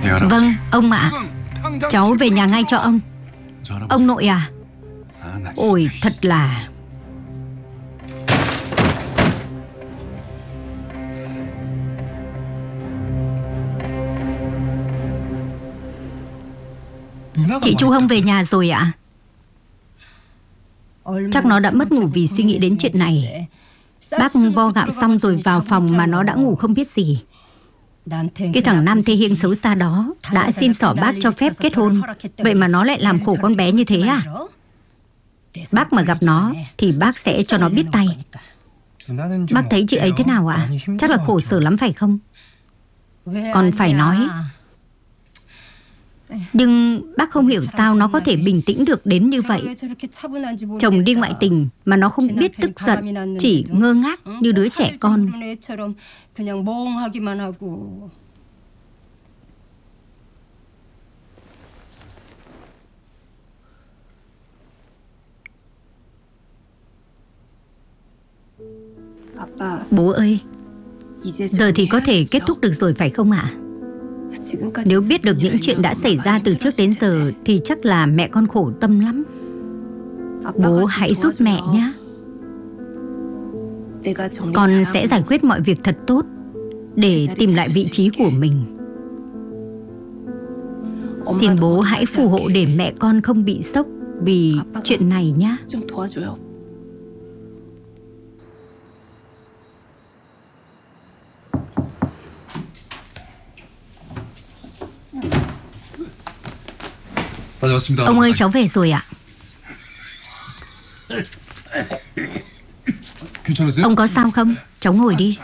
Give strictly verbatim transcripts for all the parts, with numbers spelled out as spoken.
Vâng, ông ạ. Cháu về nhà ngay cho ông. Ông nội à? Ôi, thật là... Chị Chu Hông về nhà rồi ạ? Chắc nó đã mất ngủ vì suy nghĩ đến chuyện này. Bác vo gạo xong rồi vào phòng mà nó đã ngủ không biết gì. Cái thằng Nam Thế Hiên xấu xa đó đã xin xỏ bác cho phép kết hôn. Vậy mà nó lại làm khổ con bé như thế à? Bác mà gặp nó thì bác sẽ cho nó biết tay. Bác thấy chị ấy thế nào ạ? Chắc là khổ sở lắm phải không? Còn phải nói. Nhưng bác không hiểu sao nó có thể bình tĩnh được đến như vậy. Chồng đi ngoại tình mà nó không biết tức giận, chỉ ngơ ngác như đứa trẻ con. Bố ơi, giờ thì có thể kết thúc được rồi phải không ạ? Nếu biết được những chuyện đã xảy ra từ trước đến giờ thì chắc là mẹ con khổ tâm lắm. Bố hãy giúp mẹ nhé. Con sẽ giải quyết mọi việc thật tốt để tìm lại vị trí của mình. Xin bố hãy phù hộ để mẹ con không bị sốc vì chuyện này nhé. Ông ơi, cháu về rồi ạ. Ông có sao không? Cháu ngồi đi.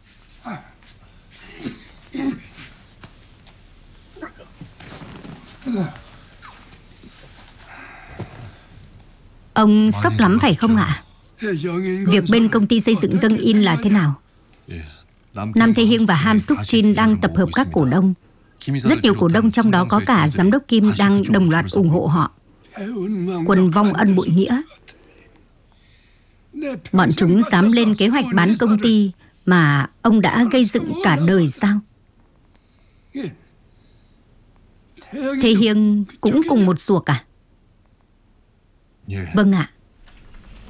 Ông sốc lắm phải không ạ? Việc bên công ty xây dựng Dâng In là thế nào? Nam Thế Hiên và Ham Suk Jin đang tập hợp các cổ đông. Rất nhiều cổ đông trong đó có cả giám đốc Kim đang đồng loạt ủng hộ họ. Quần vong ân bội nghĩa. Bọn chúng dám lên kế hoạch bán công ty mà ông đã gây dựng cả đời sao? Thế Hiên cũng cùng một ruột à? Vâng ạ.